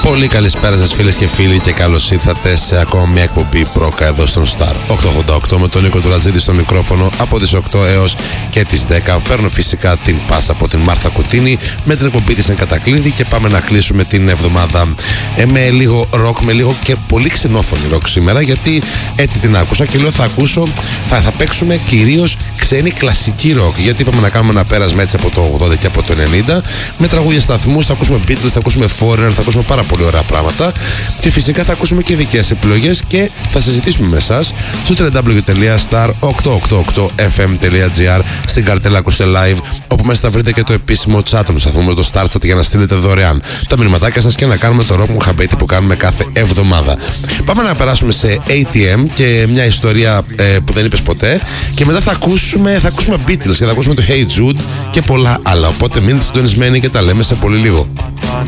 Πολύ καλησπέρα σας φίλες και φίλοι και καλώς ήρθατε σε ακόμα μια εκπομπή Πρόκα εδώ στον Star 888 με τον Νίκο Τουρατζίδη στο μικρόφωνο από τις 8 έως και τις 10. Παίρνω φυσικά την πάσα από την Μάρθα Κουτίνη με την εκπομπή της εν κατακλείδη και πάμε να κλείσουμε την εβδομάδα με λίγο ροκ, με λίγο και πολύ ξενόφωνη ροκ σήμερα, γιατί έτσι την άκουσα και λέω θα παίξουμε κυρίως ξένη κλασική ροκ, γιατί είπαμε να κάνουμε ένα πέρασμα έτσι από το 80 και από το 90 με τραγούδια σταθμούς, θα ακούσουμε Beatles, θα ακούσουμε Foreigner, θα ακούσουμε πάρα πολύ ωραία πράγματα και φυσικά θα ακούσουμε και δικές επιλογές και θα συζητήσουμε με εσάς στο www.star888fm.gr, στην καρτέλα ακούστε live, όπου μέσα θα βρείτε και το επίσημο chat του σταθμού με το StarChat για να στείλετε δωρεάν τα μηνυματάκια σας και να κάνουμε το rock μουχαμπέτη που κάνουμε κάθε εβδομάδα. Πάμε να περάσουμε σε ATM και μια ιστορία που δεν είπες ποτέ και μετά θα ακούσουμε Beatles και θα ακούσουμε το Hey Jude και πολλά άλλα, οπότε μείνετε συντονισμένοι και τα λέμε σε πολύ λίγο.